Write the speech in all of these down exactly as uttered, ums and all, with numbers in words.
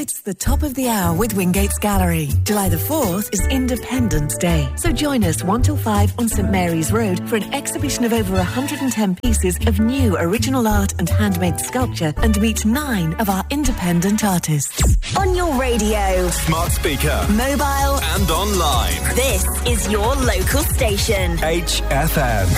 It's the top of the hour with Wingate's Gallery. July the fourth is Independence Day. So join us one till five on St Mary's Road for an exhibition of over one hundred ten pieces of new original art and handmade sculpture, and meet nine of our independent artists. On your radio, smart speaker, mobile and online. This is your local station. H F M.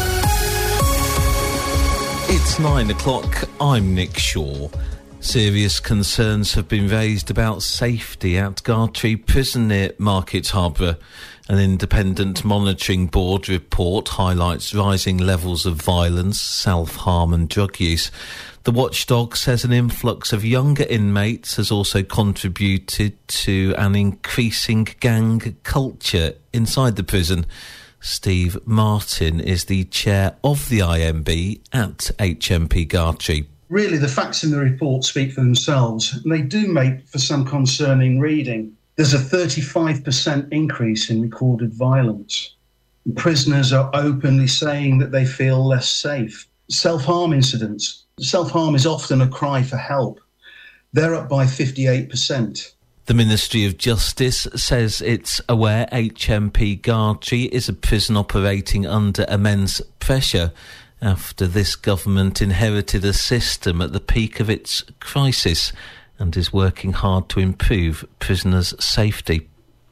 It's nine o'clock. I'm Nick Shaw. Serious concerns have been raised about safety at Gartree Prison near Market Harborough. An independent monitoring board report highlights rising levels of violence, self-harm and drug use. The watchdog says an influx of younger inmates has also contributed to an increasing gang culture inside the prison. Steve Martin is the chair of the I M B at H M P Gartree. Really, the facts in the report speak for themselves, and they do make for some concerning reading. There's a thirty-five percent increase in recorded violence. Prisoners are openly saying that they feel less safe. Self-harm incidents. Self-harm is often a cry for help. They're up by fifty-eight percent. The Ministry of Justice says it's aware H M P Gartree is a prison operating under immense pressure after this government inherited a system at the peak of its crisis and is working hard to improve prisoners' safety.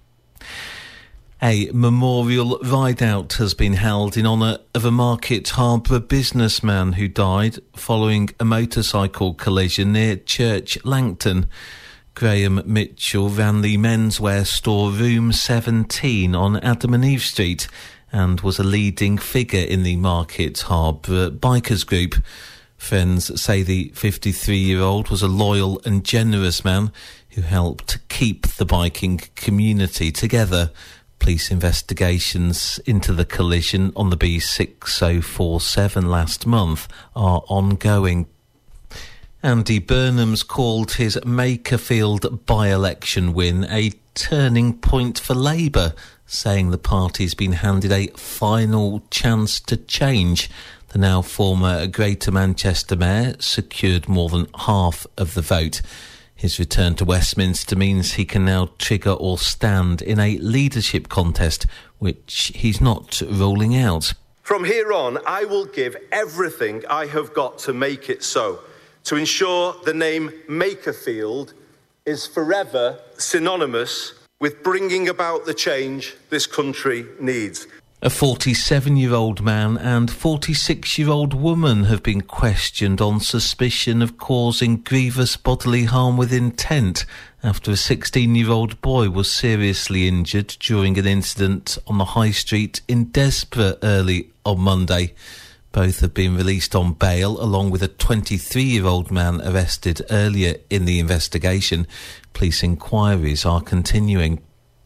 A memorial ride-out has been held in honour of a Market Harborough businessman who died following a motorcycle collision near Church Langton. Graham Mitchell ran the menswear store Room seventeen on Adam and Eve Street and was a leading figure in the Market Harborough bikers group. Friends say the fifty-three-year-old was a loyal and generous man who helped keep the biking community together. Police investigations into the collision on the B six oh four seven last month are ongoing. Andy Burnham's called his Makerfield by-election win a turning point for Labour, saying the party's been handed a final chance to change. The now former Greater Manchester Mayor secured more than half of the vote. His return to Westminster means he can now trigger or stand in a leadership contest, which he's not ruling out. From here on, I will give everything I have got to make it so, to ensure the name Makerfield is forever synonymous with bringing about the change this country needs. A forty-seven-year-old man and forty-six-year-old woman have been questioned on suspicion of causing grievous bodily harm with intent after a sixteen-year-old boy was seriously injured during an incident on the High Street in Desborough early on Monday. Both have been released on bail, along with a twenty-three-year-old man arrested earlier in the investigation. Police inquiries are continuing.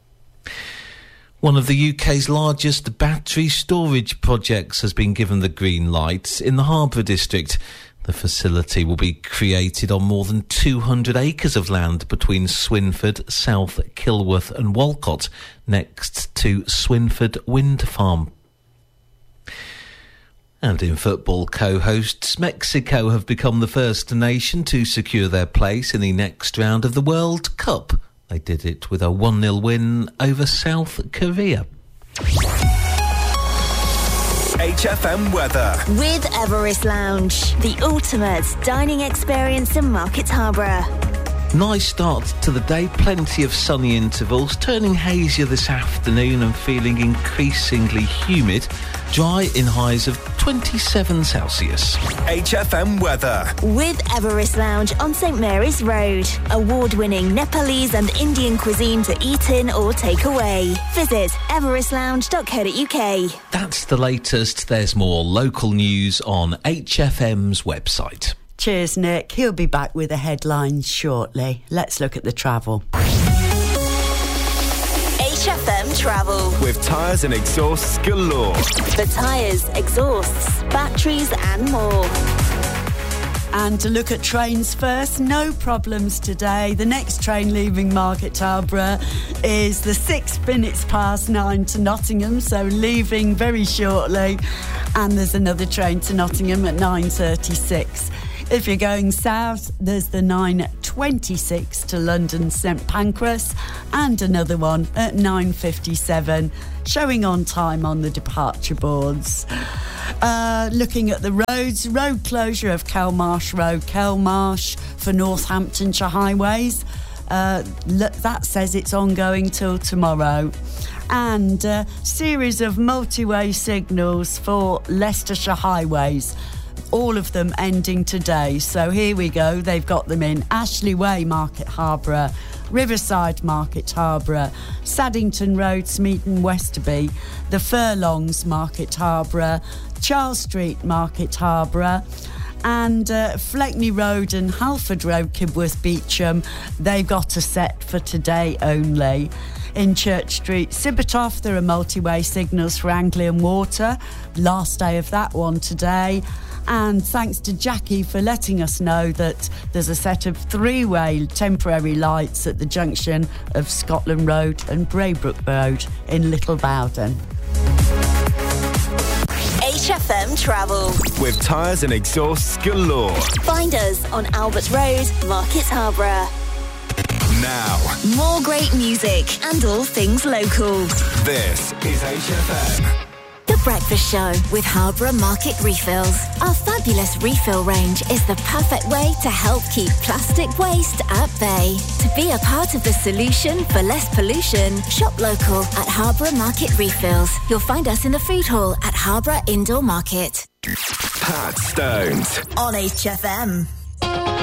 One of the U K's largest battery storage projects has been given the green light in the Harborough district. The facility will be created on more than two hundred acres of land between Swinford, South Kilworth and Walcott, next to Swinford Wind Farm. And in football, co-hosts Mexico have become the first nation to secure their place in the next round of the World Cup. They did it with a one nil win over South Korea. H F M weather. With Everest Lounge, the ultimate dining experience in Market Harborough. Nice start to the day, plenty of sunny intervals, turning hazier this afternoon and feeling increasingly humid. Dry in highs of twenty-seven Celsius. H F M weather. With Everest Lounge on St Mary's Road. Award-winning Nepalese and Indian cuisine to eat in or take away. Visit everest lounge dot co dot uk. That's the latest. There's more local news on H F M's website. Cheers, Nick. He'll be back with the headlines shortly. Let's look at the travel. H F M Travel. With tyres and exhausts galore. For tyres, exhausts, batteries and more. And to look at trains first, no problems today. The next train leaving Market Harborough is the six minutes past nine to Nottingham, so leaving very shortly. And there's another train to Nottingham at nine thirty-six. If you're going south, there's the nine twenty-six to London St Pancras, and another one at nine fifty-seven, showing on time on the departure boards. Uh, looking at the roads, road closure of Kelmarsh Road, Kelmarsh for Northamptonshire Highways. Uh, that says it's ongoing till tomorrow. And a series of multi-way signals for Leicestershire Highways, all of them ending today. So here we go, they've got them in Ashley Way, Market Harborough, Riverside, Market Harborough, Saddington Road, Smeaton, Westerby, the Furlongs, Market Harborough, Charles Street, Market Harborough, and uh, Fleckney Road and Halford Road, Kibworth Beecham. They've got a set for today only. In Church Street, Sibbertoft, there are multi-way signals for Anglian Water. Last day of that one today. And thanks to Jackie for letting us know that there's a set of three-way temporary lights at the junction of Scotland Road and Braybrook Road in Little Bowden. H F M Travel. With tyres and exhausts galore. Find us on Albert Road, Market Harborough. Now, more great music and all things local. This is H F M. The Breakfast Show with Harborough Market Refills. Our fabulous refill range is the perfect way to help keep plastic waste at bay. To be a part of the solution for less pollution, shop local at Harborough Market Refills. You'll find us in the food hall at Harborough Indoor Market. Pat Stones On H F M.